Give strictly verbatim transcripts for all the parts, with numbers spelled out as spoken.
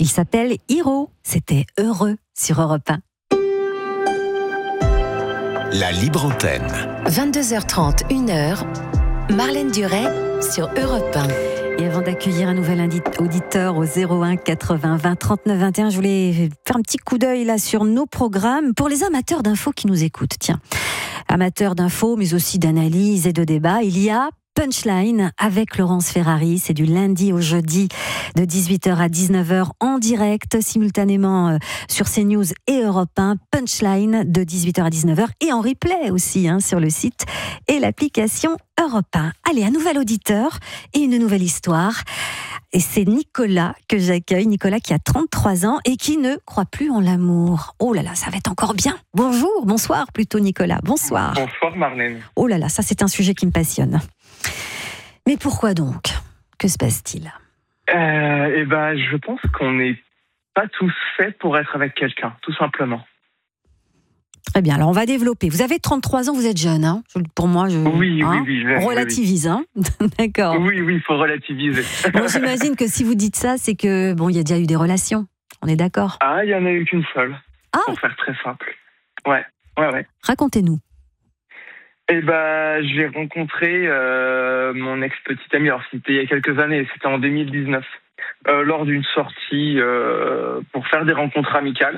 Il s'appelle Hiro. C'était Heureux sur Europe un. La libre antenne. vingt-deux heures trente, une heure, Marlène Duret sur Europe un. Et avant d'accueillir un nouvel auditeur au zéro un quatre-vingts vingt trente-neuf vingt et un, je voulais faire un petit coup d'œil là sur nos programmes pour les amateurs d'infos qui nous écoutent. Tiens, amateurs d'infos, mais aussi d'analyse et de débat, il y a Punchline avec Laurence Ferrari. C'est du lundi au jeudi de dix-huit heures à dix-neuf heures en direct, simultanément sur CNews et Europe un. Punchline de dix-huit heures à dix-neuf heures et en replay aussi hein, sur le site et l'application Europe un. Allez, un nouvel auditeur et une nouvelle histoire. Et c'est Nicolas que j'accueille. Nicolas qui a trente-trois ans et qui ne croit plus en l'amour. Oh là là, ça va être encore bien. Bonjour, bonsoir plutôt Nicolas. Bonsoir. Bonsoir Marlène. Oh là là, ça c'est un sujet qui me passionne. Mais pourquoi donc ? Que se passe-t-il ? euh, Eh ben, je pense qu'on n'est pas tous faits pour être avec quelqu'un, tout simplement. Très bien, alors on va développer. Vous avez trente-trois ans, vous êtes jeune, hein ? Pour moi, je... Oui, hein oui, oui. On relativise, oui, oui. Hein ? D'accord. Oui, oui, il faut relativiser. Bon, j'imagine que si vous dites ça, c'est que, bon, il y a déjà eu des relations. On est d'accord ? Ah, il n'y en a eu qu'une seule. Ah. Pour faire très simple. Ouais, ouais, ouais. Racontez-nous. Eh ben, j'ai rencontré euh, mon ex-petite amie, alors c'était il y a quelques années, c'était en deux mille dix-neuf, euh, lors d'une sortie euh, pour faire des rencontres amicales.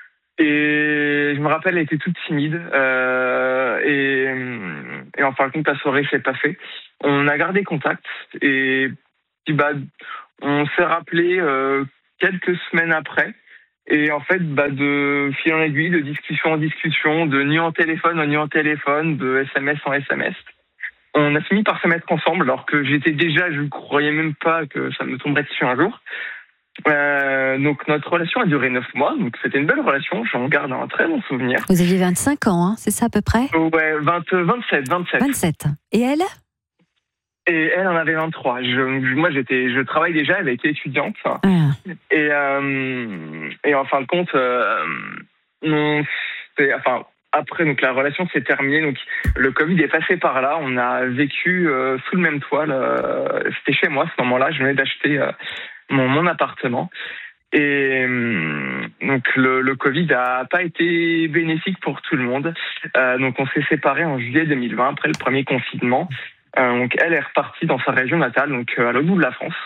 Et je me rappelle, elle était toute timide. Euh, et, et en fin de compte, la soirée s'est passée. On a gardé contact. Et puis, bah, on s'est rappelé euh, quelques semaines après. Et en fait, bah, de fil en aiguille, de discussion en discussion, de nuit en téléphone en nuit en téléphone, de S M S en S M S, on a fini par se mettre ensemble, alors que j'étais déjà, je ne croyais même pas que ça me tomberait dessus un jour. Euh, donc notre relation a duré neuf mois, donc c'était une belle relation, j'en garde un très bon souvenir. Vous aviez vingt-cinq ans, hein, c'est ça à peu près ? Ouais, vingt, vingt-sept, vingt-sept. vingt-sept. Et elle ? Et elle en avait vingt-trois. Je, moi, j'étais, je travaille déjà, elle était étudiante. Ah. Et, euh, et en fin de compte, euh, on, enfin, après, donc, la relation s'est terminée. Donc, le Covid est passé par là. On a vécu euh, sous le même toit. Euh, c'était chez moi à ce moment-là. Je venais d'acheter euh, mon, mon appartement. Et euh, donc, le, le Covid n'a pas été bénéfique pour tout le monde. Euh, donc, on s'est séparés en juillet deux mille vingt, après le premier confinement. Euh, donc elle est repartie dans sa région natale, donc euh, à l'autre bout de la France.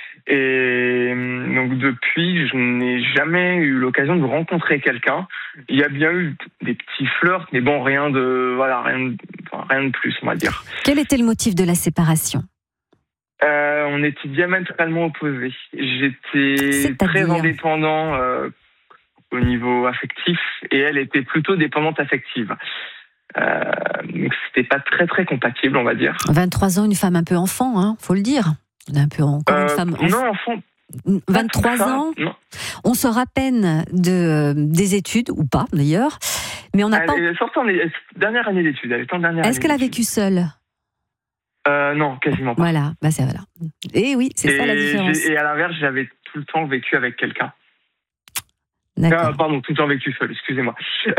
Et euh, donc depuis, je n'ai jamais eu l'occasion de rencontrer quelqu'un. Il y a bien eu des petits flirts, mais bon, rien de voilà, rien de, enfin, rien de plus, on va dire. Quel était le motif de la séparation ? euh, On était diamétralement opposés. J'étais C'est-à-dire très indépendant euh, au niveau affectif, et elle était plutôt dépendante affective. Euh, donc c'était pas très très compatible, on va dire. vingt-trois ans, une femme un peu enfant, hein, faut le dire. Un peu encore euh, une femme enfant. Non, enfant. vingt-trois ça, ans. non. On sort à peine de des études ou pas d'ailleurs, mais on n'a pas. Elle est sortie en dernière année d'études. Elle est en dernière. Est-ce année qu'elle a d'études. vécu seule ? euh, Non, quasiment pas. Voilà, bah c'est voilà. Et oui, c'est et ça la différence. Et à l'inverse, j'avais tout le temps vécu avec quelqu'un. D'accord. Ah, pardon, tout le temps vécu seul, excusez-moi.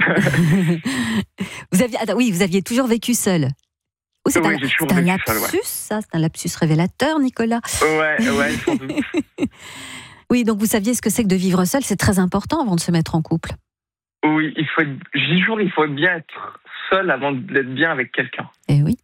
vous aviez, attends, oui, vous aviez toujours vécu seul. Ou c'est oui, un, j'ai toujours c'est un vécu lapsus, seul, ouais. ça, c'est un lapsus révélateur, Nicolas. Ouais, ouais, sans doute. Oui, donc vous saviez ce que c'est que de vivre seul, c'est très important avant de se mettre en couple. Oui, il faut être, j'ai toujours, il faut bien être seul avant d'être bien avec quelqu'un. Eh oui.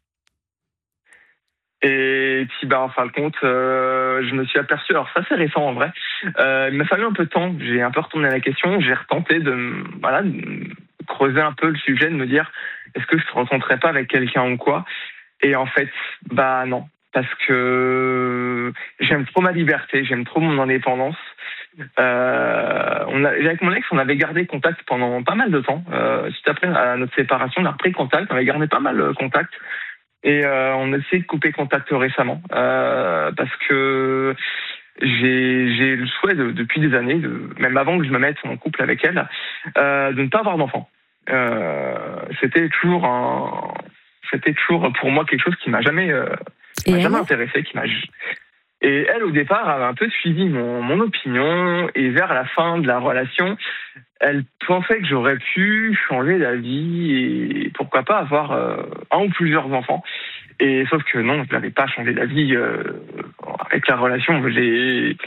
Et puis, bah, en fin de compte, euh, je me suis aperçu, alors ça c'est récent en vrai, euh, il m'a fallu un peu de temps, j'ai un peu retourné à la question, j'ai retenté de, voilà, de creuser un peu le sujet, de me dire, est-ce que je ne me rencontrerais pas avec quelqu'un ou quoi ? Et en fait, bah non, parce que j'aime trop ma liberté, j'aime trop mon indépendance. Euh, on a, avec mon ex, on avait gardé contact pendant pas mal de temps. Euh, suite après à notre séparation, on a repris contact, on avait gardé pas mal de contact. Et euh, on a essayé de couper contact récemment euh, parce que j'ai, j'ai le souhait de, depuis des années, de, même avant que je me mette en couple avec elle, euh, de ne pas avoir d'enfant. Euh, c'était toujours un, c'était toujours pour moi quelque chose qui m'a jamais, euh, qui m'a jamais intéressé, qui m'a. Et elle, au départ, avait un peu suivi mon, mon opinion, et vers la fin de la relation, elle pensait que j'aurais pu changer d'avis et pourquoi pas avoir euh, un ou plusieurs enfants. Et sauf que non, je n'avais pas changé d'avis euh, avec la relation. J'ai,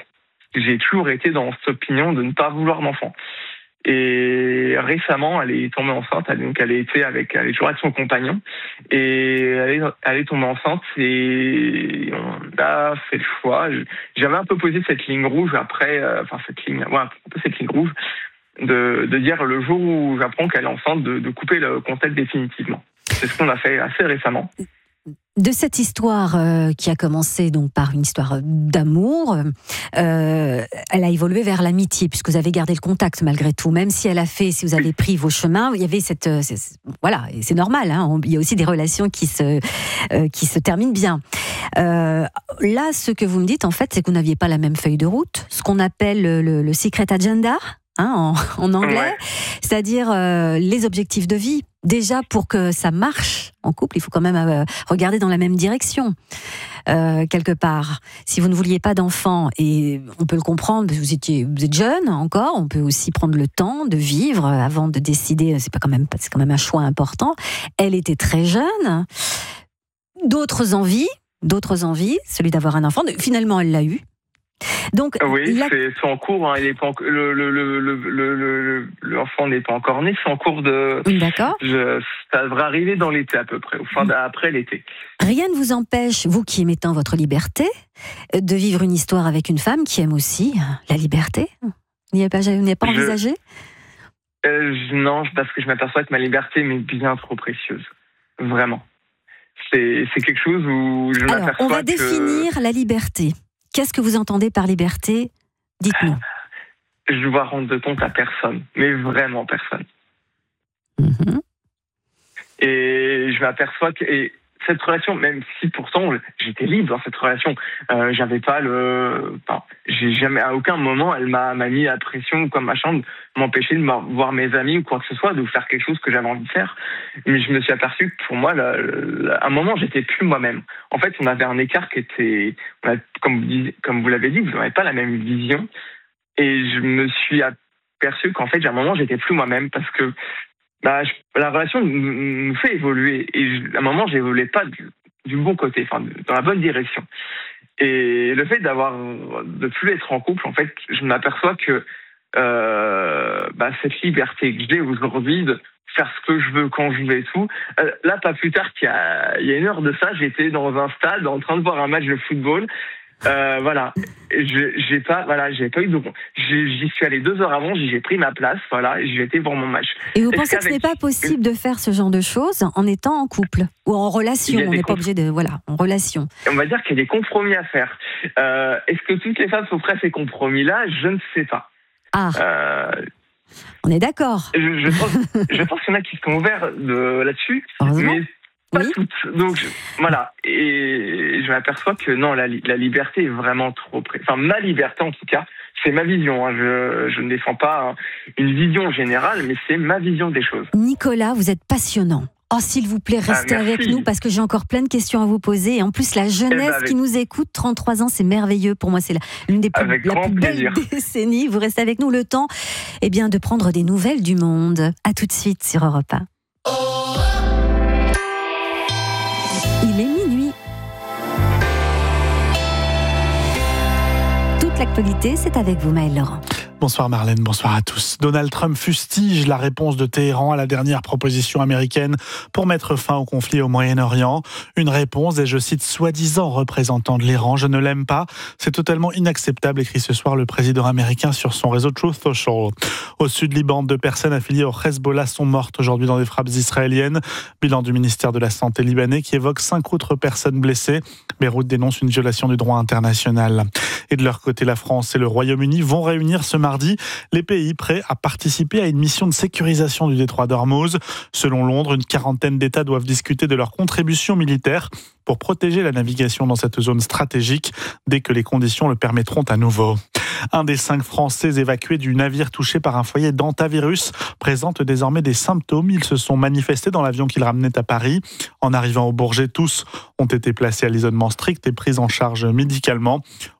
j'ai toujours été dans cette opinion de ne pas vouloir d'enfant. Et récemment, elle est tombée enceinte. Elle, donc, elle était avec, elle est toujours avec son compagnon. Et elle est, elle est tombée enceinte et on a fait le choix. J'avais un peu posé cette ligne rouge après, euh, enfin cette ligne, ouais, un peu cette ligne rouge, de, de dire le jour où j'apprends qu'elle est enceinte, de, de couper le contact définitivement. C'est ce qu'on a fait assez récemment. De cette histoire euh, qui a commencé donc par une histoire d'amour, euh, elle a évolué vers l'amitié puisque vous avez gardé le contact malgré tout, même si elle a fait, si vous avez pris vos chemins, il y avait cette, euh, c'est, voilà, et c'est normal. Hein, il y a aussi des relations qui se euh, qui se terminent bien. Euh, là, ce que vous me dites en fait, c'est que vous n'aviez pas la même feuille de route, ce qu'on appelle le, le, le secret agenda. Hein, en, en anglais, ouais. C'est-à-dire euh, les objectifs de vie. Déjà, pour que ça marche en couple, il faut quand même euh, regarder dans la même direction, euh, quelque part. Si vous ne vouliez pas d'enfant, et on peut le comprendre, parce que vous, étiez, vous êtes jeune encore, on peut aussi prendre le temps de vivre avant de décider, c'est, pas quand même, c'est quand même un choix important. Elle était très jeune, d'autres envies, d'autres envies, celui d'avoir un enfant, finalement elle l'a eu. Donc, oui, la... c'est, c'est en cours. Hein, il est pas en, le, le, le, le, le, le, l'enfant n'est pas encore né. C'est en cours de. D'accord. Je, ça devrait arriver dans l'été à peu près, au fin après l'été. Rien ne vous empêche, vous qui aimez tant votre liberté, de vivre une histoire avec une femme qui aime aussi la liberté. Vous n'y avez pas, vous n'y avez pas je, envisagé euh, je, Non, parce que je m'aperçois que ma liberté m'est bien trop précieuse. Vraiment. C'est, c'est quelque chose où je Alors, m'aperçois on va que... définir la liberté. Qu'est-ce que vous entendez par liberté ? Dites-nous. Je dois rendre de compte à personne, mais vraiment personne. Mmh. Et je m'aperçois que et cette relation, même si pourtant j'étais libre dans cette relation, euh, j'avais pas le, enfin, j'ai jamais à aucun moment elle m'a, m'a mis la pression ou comme machin de m'empêcher de voir mes amis ou quoi que ce soit, de faire quelque chose que j'avais envie de faire. Mais je me suis aperçu que pour moi, là, là, à un moment, j'étais plus moi-même. En fait, on avait un écart qui était, on a, comme, vous disiez, comme vous l'avez dit, vous n'avez pas la même vision. Et je me suis aperçu qu'en fait, à un moment, j'étais plus moi-même parce que bah, je, la relation nous fait évoluer. Et je, à un moment, j'évoluais pas du, du bon côté, enfin, dans la bonne direction. Et le fait d'avoir, de plus être en couple, en fait, je m'aperçois que euh, bah, cette liberté que j'ai aujourd'hui de faire ce que je veux quand je veux et tout. Euh, là, pas plus tard qu'il y a, il y a une heure de ça, j'étais dans un stade en train de voir un match de football. Euh, voilà, je, j'ai pas, voilà, j'ai pas eu de, j'y suis allé deux heures avant, j'ai pris ma place, voilà, et j'ai été voir mon match. Et vous Est-ce pensez que ce n'est pas possible de faire ce genre de choses en étant en couple ou en relation ? On n'est pas obligé de, voilà, en relation. On va dire qu'il y a des compromis à faire. Euh, est-ce que toutes les femmes sont prêtes à ces compromis-là ? Je ne sais pas. Ah. Euh, On est d'accord. Je, je pense, je pense qu'il y en a qui sont ouverts de, là-dessus, mais pas oui. toutes. Donc je, voilà. Et je m'aperçois que non, la, la liberté est vraiment trop près. Enfin, ma liberté en tout cas, c'est ma vision. Hein. Je, je ne défends pas une vision générale, mais c'est ma vision des choses. Nicolas, vous êtes passionnant. Oh, s'il vous plaît, restez ah, avec nous parce que j'ai encore plein de questions à vous poser. Et en plus, la jeunesse eh ben avec... qui nous écoute, trente-trois ans, c'est merveilleux. Pour moi, c'est la, l'une des plus, la plus belles décennies. Vous restez avec nous le temps eh bien, de prendre des nouvelles du monde. À tout de suite sur Europe un. Il est minuit. Toute l'actualité, c'est avec vous, Maëlle Laurent. Bonsoir Marlène, bonsoir à tous. Donald Trump fustige la réponse de Téhéran à la dernière proposition américaine pour mettre fin au conflit au Moyen-Orient. Une réponse des, je cite, soi-disant représentants de l'Iran. Je ne l'aime pas. C'est totalement inacceptable, écrit ce soir le président américain sur son réseau Truth Social. Au sud Liban, deux personnes affiliées au Hezbollah sont mortes aujourd'hui dans des frappes israéliennes. Bilan du ministère de la Santé libanais qui évoque cinq autres personnes blessées. Beyrouth dénonce une violation du droit international. Et de leur côté, la France et le Royaume-Uni vont réunir ce mardi les pays prêts à participer à une mission de sécurisation du détroit d'Ormuz. Selon Londres, une quarantaine d'États doivent discuter de leur contribution militaire pour protéger la navigation dans cette zone stratégique dès que les conditions le permettront à nouveau. Un des cinq Français évacués du navire touché par un foyer d'hantavirus présente désormais des symptômes. Ils se sont manifestés dans l'avion qu'ils ramenaient à Paris. En arrivant au Bourget, tous ont été placés à l'isolement strict et pris en charge médicalement.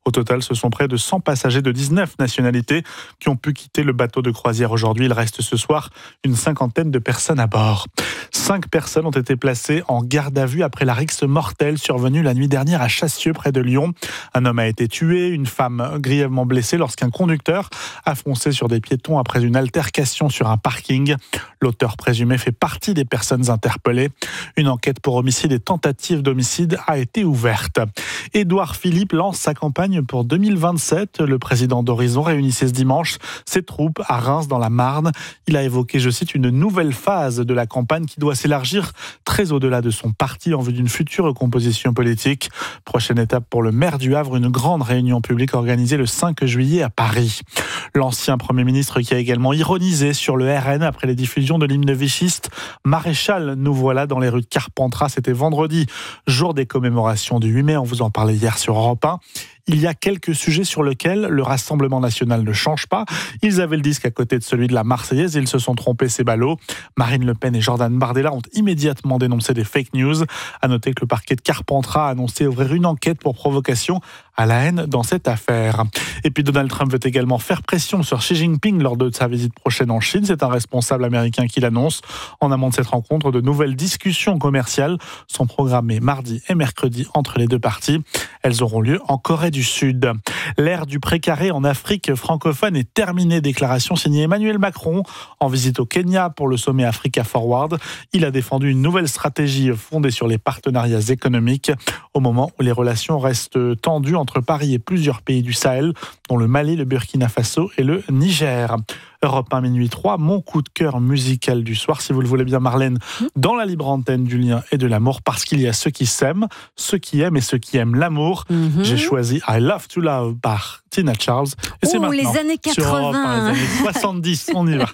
Au total, ce sont près de cent passagers de dix-neuf nationalités qui ont pu quitter le bateau de croisière aujourd'hui. Il reste ce soir une cinquantaine de personnes à bord. Cinq personnes ont été placées en garde à vue après la rixe mortelle survenue la nuit dernière à Chassieux, près de Lyon. Un homme a été tué, une femme grièvement blessée lorsqu'un conducteur a foncé sur des piétons après une altercation sur un parking. L'auteur présumé fait partie des personnes interpellées. Une enquête pour homicide et tentative d'homicide a été ouverte. Édouard Philippe lance sa campagne pour deux mille vingt-sept. Le président d'Horizon réunissait ce dimanche ses troupes à Reims dans la Marne. Il a évoqué, je cite, une nouvelle phase de la campagne qui doit s'élargir très au-delà de son parti en vue d'une future composition politique. Prochaine étape pour le maire du Havre, une grande réunion publique organisée le cinq juillet à Paris. L'ancien Premier ministre qui a également ironisé sur le R N après les diffusions de l'hymne vichiste. Maréchal, nous voilà dans les rues de Carpentras. C'était vendredi, jour des commémorations du huit mai. On vous en parlait hier sur Europe un. Il y a quelques sujets sur lesquels le Rassemblement national ne change pas. Ils avaient le disque à côté de celui de la Marseillaise et ils se sont trompés, ces ballots. Marine Le Pen et Jordan Bardella ont immédiatement dénoncé des fake news. À noter que le parquet de Carpentras a annoncé ouvrir une enquête pour provocation à la haine dans cette affaire. Et puis Donald Trump veut également faire pression sur Xi Jinping lors de sa visite prochaine en Chine. C'est un responsable américain qui l'annonce. En amont de cette rencontre, de nouvelles discussions commerciales sont programmées mardi et mercredi entre les deux parties. Elles auront lieu en Corée du Sud. L'ère du précaré en Afrique francophone est terminée. Déclaration signée Emmanuel Macron en visite au Kenya pour le sommet Africa Forward. Il a défendu une nouvelle stratégie fondée sur les partenariats économiques au moment où les relations restent tendues entre Paris et plusieurs pays du Sahel, dont le Mali, le Burkina Faso et le Niger. Europe un minuit trois, mon coup de cœur musical du soir, si vous le voulez bien Marlène, dans la libre antenne du lien et de l'amour, parce qu'il y a ceux qui s'aiment, ceux qui aiment et ceux qui aiment l'amour. Mm-hmm. J'ai choisi I Love to Love par Tina Charles. Et c'est oh, maintenant, les années quatre-vingts. Sur Europe un, les années soixante-dix, on y va.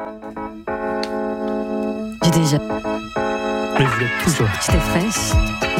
J'ai déjà... Mais vous êtes toujours... J'étais fraîche.